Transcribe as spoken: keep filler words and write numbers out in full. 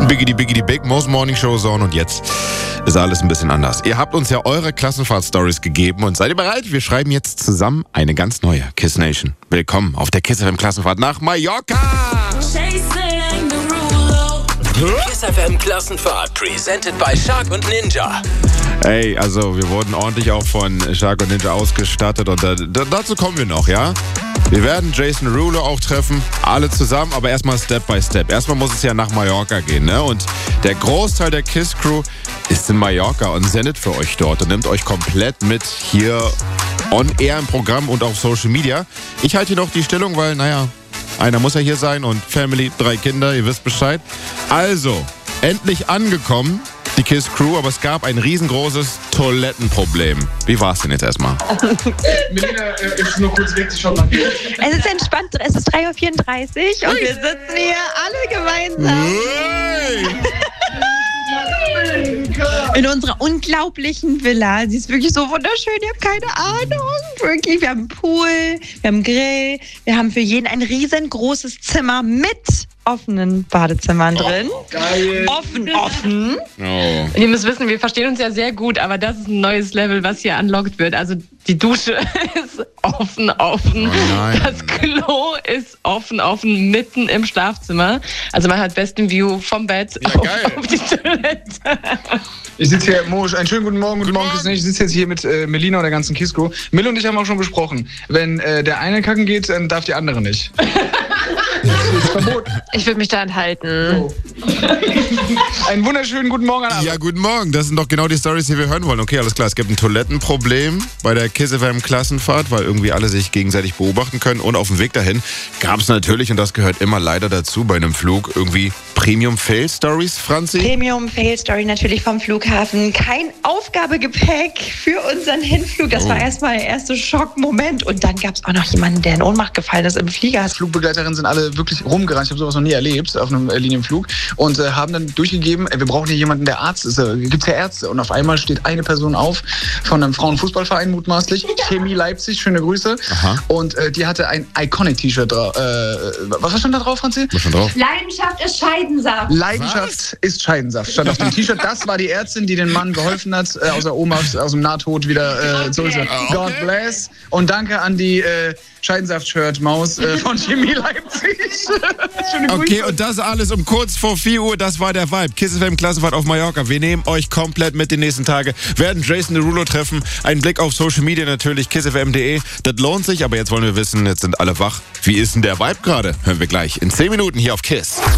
Biggity Biggity Big, Most Morning Show Zone und jetzt ist alles ein bisschen anders. Ihr habt uns ja eure Klassenfahrt-Stories gegeben und seid ihr bereit? Wir schreiben jetzt zusammen eine ganz neue Kiss Nation. Willkommen auf der Kiss F M Klassenfahrt nach Mallorca! Kiss F M Klassenfahrt, presented by Shark und Ninja. Ey, also wir wurden ordentlich auch von Shark und Ninja ausgestattet und da, da, dazu kommen wir noch, ja? Wir werden Jason Derulo auch treffen, alle zusammen, aber erstmal Step by Step. Erstmal muss es ja nach Mallorca gehen, ne? Und der Großteil der Kiss-Crew ist in Mallorca und sendet für euch dort und nimmt euch komplett mit hier on air im Programm und auf Social Media. Ich halte hier noch die Stellung, weil, naja, einer muss ja hier sein und Family, drei Kinder, ihr wisst Bescheid. Also, endlich angekommen, die Kiss Crew, aber es gab ein riesengroßes Toilettenproblem. Wie war es denn jetzt erstmal? Melina, äh, ist nur kurz weg, schon mal. Es ist entspannt, es ist drei Uhr vierunddreißig und wir sitzen hier alle gemeinsam in unserer unglaublichen Villa. Sie ist wirklich so wunderschön, ihr habt keine Ahnung. Wirklich, wir haben einen Pool, wir haben einen Grill, wir haben für jeden ein riesengroßes Zimmer mit offenen Badezimmern drin. Oh, geil. Offen, offen. Oh. Ihr müsst wissen, wir verstehen uns ja sehr gut, aber das ist ein neues Level, was hier unlocked wird. Also die Dusche ist offen, offen. Oh nein. Das Klo ist offen, offen, mitten im Schlafzimmer. Also man hat besten View vom Bett Ja, auf, geil. auf die Toilette. Ich sitze hier, Mo, einen schönen guten Morgen, guten, Guten Morgen, Morgen. Kiss Nation. Ich sitze jetzt hier mit äh, Melina und der ganzen Kiss Crew. Mill und ich haben auch schon besprochen, wenn äh, der eine kacken geht, dann darf die andere nicht. Das ist verboten. Ich würde mich da enthalten. Einen wunderschönen guten Morgen an alle. Ja, guten Morgen. Das sind doch genau die Storys, die wir hören wollen. Okay, alles klar. Es gibt ein Toilettenproblem bei der Kiss F M Klassenfahrt, weil irgendwie alle sich gegenseitig beobachten können. Und auf dem Weg dahin gab es natürlich, und das gehört immer leider dazu bei einem Flug, irgendwie Premium-Fail-Stories, Franzi? Premium Fail Story natürlich vom Flughafen. Kein Aufgabegepäck für unseren Hinflug. Das Oh. war erstmal der erste Schockmoment. Und dann gab es auch noch jemanden, der in Ohnmacht gefallen ist im Flieger. Flugbegleiterinnen sind alle wirklich rumgerannt. Ich habe sowas noch nie erlebt auf einem äh, Linienflug. Und äh, haben dann durchgegeben, äh, wir brauchen hier jemanden, der Arzt ist. Äh, Gibt es ja Ärzte. Und auf einmal steht eine Person auf von einem Frauenfußballverein mutmaßlich. Chemie Leipzig, schöne Grüße. Aha. Und äh, die hatte ein Iconic-T-Shirt drauf. Äh, was stand da drauf, Franzi? Was schon drauf? Leidenschaft ist Scheidensaft. Leidenschaft ist Scheidensaft. Stand auf dem T-Shirt. Das war die Ärztin, die den Mann geholfen hat, äh, aus der Oma, aus dem Nahtod wieder äh, so ist er. God bless. Und danke an die äh, Scheidensaft-Shirt-Maus äh, von Chemie Leipzig. Schöne Grüße. Okay, und das alles um kurz vor vier Uhr, das war der Vibe. Kiss F M Klassenfahrt auf Mallorca. Wir nehmen euch komplett mit den nächsten Tagen, werden Jason Derulo treffen, einen Blick auf Social Media natürlich, kiss f m punkt de. Das lohnt sich, aber jetzt wollen wir wissen, jetzt sind alle wach. Wie ist denn der Vibe gerade? Hören wir gleich in zehn Minuten hier auf Kiss.